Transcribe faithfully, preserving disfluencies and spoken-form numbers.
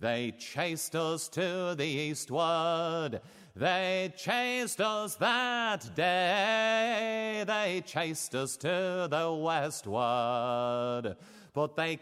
They chased us to the eastward. They chased us that day. They chased us to the westward. But they